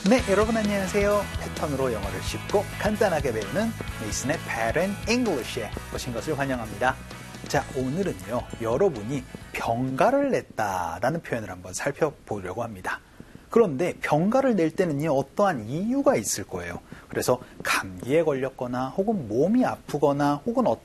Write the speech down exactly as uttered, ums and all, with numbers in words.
네, 여러분 안녕하세요. 패턴으로 영어를 쉽고 간단하게 배우는 메이슨의 Pattern English에 오신 것을 환영합니다. 자, 오늘은요, 여러분이 병가를 냈다라는 표현을 한번 살펴보려고 합니다. 그런데 병가를 낼 때는요, 어떠한 이유가 있을 거예요. 그래서 감기에 걸렸거나 혹은 몸이 아프거나 혹은